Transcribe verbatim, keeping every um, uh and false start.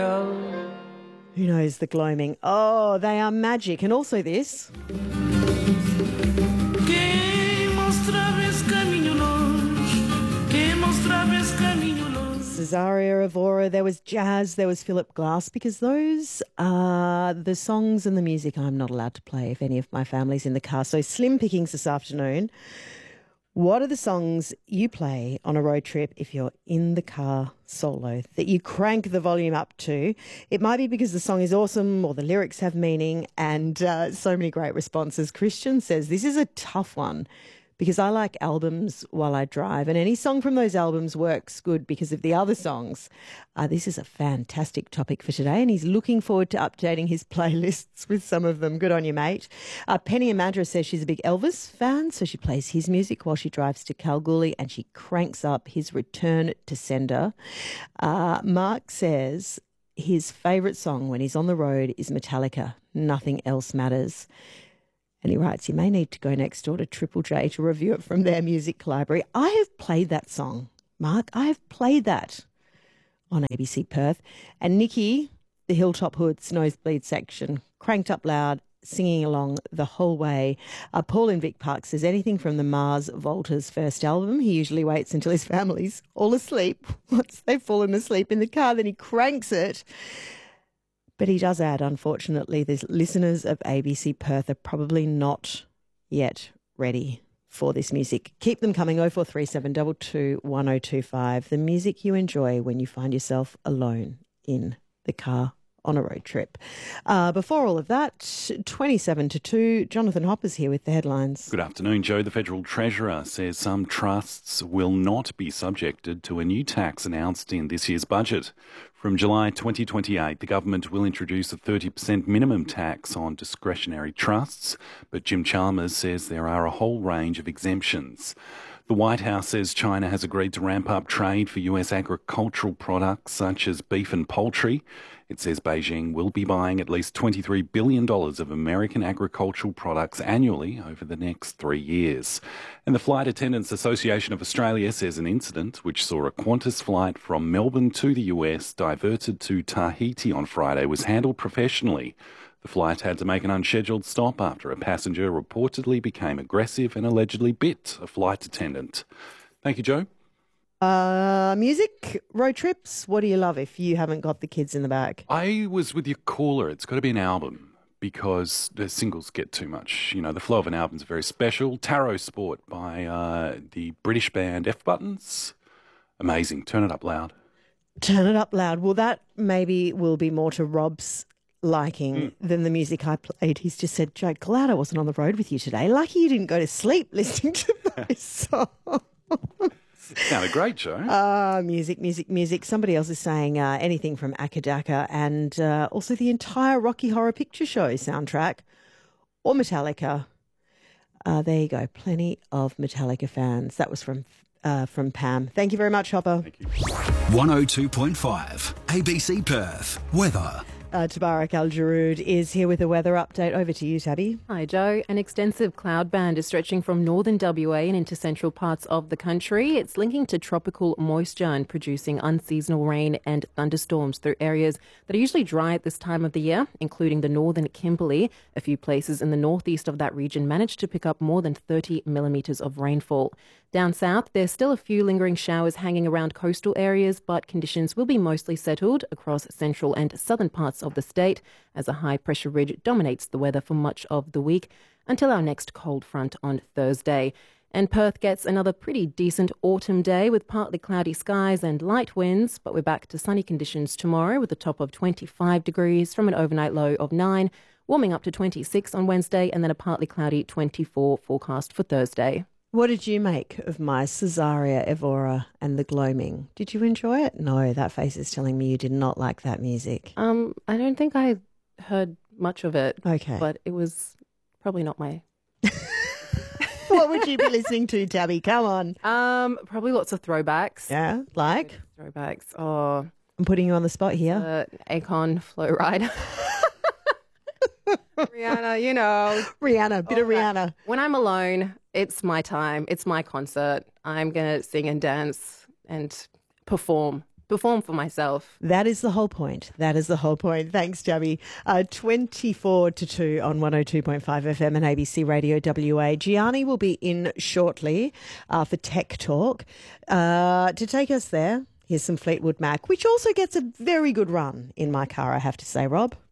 Who knows the gloaming? Oh, they are magic. And also this. Cesaria Evora, there was jazz, there was Philip Glass, because those are the songs and the music I'm not allowed to play if any of my family's in the car. So slim pickings this afternoon. What are the songs you play on a road trip if you're in the car solo that you crank the volume up to? It might be because the song is awesome or the lyrics have meaning, and uh, so many great responses. Christian says, this is a tough one because I like albums while I drive, and any song from those albums works good because of the other songs. Uh, this is a fantastic topic for today, and he's looking forward to updating his playlists with some of them. Good on you, mate. Uh, Penny Amadra says she's a big Elvis fan, so she plays his music while she drives to Kalgoorlie, and she cranks up his Return to Sender. Uh, Mark says his favourite song when he's on the road is Metallica, Nothing Else Matters. And he writes, you may need to go next door to Triple J to review it from their music library. I have played that song, Mark. I have played that on A B C Perth. And Nikki, the Hilltop Hoods nosebleed section, cranked up loud, singing along the whole way. Uh, Paul in Vic Park says anything from the Mars Volta's first album. He usually waits until his family's all asleep. Once they've fallen asleep in the car, then he cranks it. But he does add, unfortunately, the listeners of A B C Perth are probably not yet ready for this music. Keep them coming, oh four three seven two two one oh two five. The music you enjoy when you find yourself alone in the car on a road trip. Uh, before all of that, twenty-seven to two, Jonathan Hopper's here with the headlines. Good afternoon, Joe. The Federal Treasurer says some trusts will not be subjected to a new tax announced in this year's budget. From July twenty twenty-eight, the government will introduce a thirty percent minimum tax on discretionary trusts, but Jim Chalmers says there are a whole range of exemptions. The White House says China has agreed to ramp up trade for U S agricultural products such as beef and poultry. It says Beijing will be buying at least twenty-three billion dollars of American agricultural products annually over the next three years. And the Flight Attendants Association of Australia says an incident which saw a Qantas flight from Melbourne to the U S diverted to Tahiti on Friday was handled professionally. The flight had to make an unscheduled stop after a passenger reportedly became aggressive and allegedly bit a flight attendant. Thank you, Joe. Uh, music, road trips, what do you love if you haven't got the kids in the back? I was with your caller. It's got to be an album because the singles get too much. You know, the flow of an album is very special. Tarot Sport by uh, the British band F Buttons. Amazing. Turn it up loud. Turn it up loud. Well, that maybe will be more to Rob's liking mm. than the music I played. He's just said, Joe, glad I wasn't on the road with you today. Lucky you didn't go to sleep listening to those songs. Sounded great, Joe. Ah, uh, music, music, music. Somebody else is saying uh, anything from Akadaka and uh, also the entire Rocky Horror Picture Show soundtrack or Metallica. Uh, there you go. Plenty of Metallica fans. That was from uh, from Pam. Thank you very much, Hopper. Thank you. one oh two point five A B C Perth. Weather. Uh, Tabarak Al-Jarood is here with a weather update. Over to you, Tabby. Hi, Joe. An extensive cloud band is stretching from northern W A and into central parts of the country. It's linking to tropical moisture and producing unseasonal rain and thunderstorms through areas that are usually dry at this time of the year, including the northern Kimberley. A few places in the northeast of that region managed to pick up more than thirty millimetres of rainfall. Down south, there's still a few lingering showers hanging around coastal areas, but conditions will be mostly settled across central and southern parts of the state as a high-pressure ridge dominates the weather for much of the week until our next cold front on Thursday. And Perth gets another pretty decent autumn day with partly cloudy skies and light winds, but we're back to sunny conditions tomorrow with a top of twenty-five degrees from an overnight low of nine, warming up to twenty-six on Wednesday and then a partly cloudy twenty-four forecast for Thursday. What did you make of my Cesaria Evora and the gloaming? Did you enjoy it? No, that face is telling me you did not like that music. Um, I don't think I heard much of it. Okay. But it was probably not my... What would you be listening to, Tabby? Come on. Um, probably lots of throwbacks. Yeah, like? Throwbacks. Oh, I'm putting you on the spot here. Uh, Akon, Flow Rider. Rihanna, you know. Rihanna, bit oh, of Rihanna. When I'm alone, it's my time. It's my concert. I'm going to sing and dance and perform. perform for myself. That is the whole point. That is the whole point. Thanks, Jabby. Uh, twenty-four to two on one oh two point five F M and A B C Radio W A. Gianni will be in shortly uh, for Tech Talk. Uh, to take us there, here's some Fleetwood Mac, which also gets a very good run in my car, I have to say, Rob.